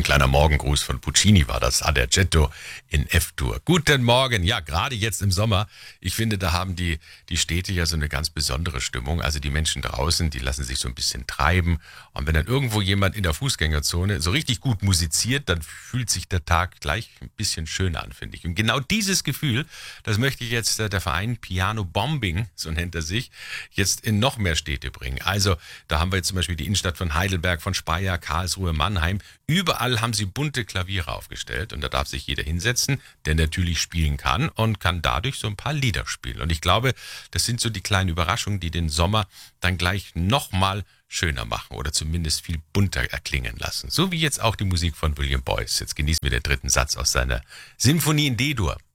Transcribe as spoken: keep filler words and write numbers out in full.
Ein kleiner Morgengruß von Puccini war das, Adagietto in F-Dur. Guten Morgen, ja, gerade jetzt im Sommer. Ich finde, da haben die, die Städte ja so eine ganz besondere Stimmung. Also die Menschen draußen, die lassen sich so ein bisschen treiben. Und wenn dann irgendwo jemand in der Fußgängerzone so richtig gut musiziert, dann fühlt sich der Tag gleich ein bisschen schöner an, finde ich. Und genau dieses Gefühl, das möchte ich jetzt äh, der Verein Piano Bombing, so nennt er sich, jetzt in noch mehr Städte bringen. Also da haben wir jetzt zum Beispiel die Innenstadt von Heidelberg, von Speyer, Karlsruhe, Mannheim. Überall haben sie bunte Klaviere aufgestellt und da darf sich jeder hinsetzen, der natürlich spielen kann und kann dadurch so ein paar Lieder spielen. Und ich glaube, das sind so die kleinen Überraschungen, die den Sommer dann gleich nochmal schöner machen oder zumindest viel bunter erklingen lassen. So wie jetzt auch die Musik von William Boyce. Jetzt genießen wir den dritten Satz aus seiner Symphonie in D-Dur.